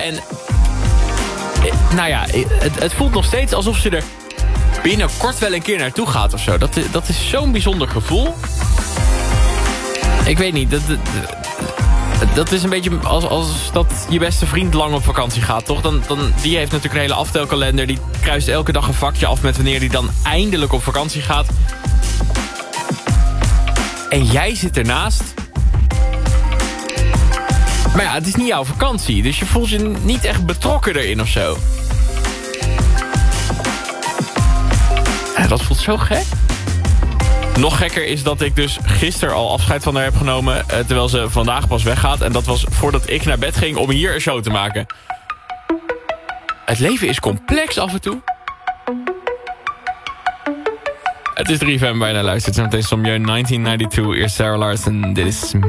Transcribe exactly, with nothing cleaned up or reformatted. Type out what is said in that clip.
En nou ja, het, het voelt nog steeds alsof ze er binnenkort wel een keer naartoe gaat of zo. Dat, dat is zo'n bijzonder gevoel. Ik weet niet, dat, dat, dat is een beetje als, als dat je beste vriend lang op vakantie gaat, toch? Dan, dan, die heeft natuurlijk een hele aftelkalender. Die kruist elke dag een vakje af met wanneer die dan eindelijk op vakantie gaat. En jij zit ernaast. Maar ja, het is niet jouw vakantie. Dus je voelt je niet echt betrokken erin of zo. Ja, dat voelt zo gek. Nog gekker is dat ik dus gisteren al afscheid van haar heb genomen, eh, terwijl ze vandaag pas weggaat. En dat was voordat ik naar bed ging om hier een show te maken. Het leven is complex af en toe. Het is drie F M bijna luistert. Zometeen Somjeu negentien tweeënnegentig. Eerst Sarah Larsen. Dit is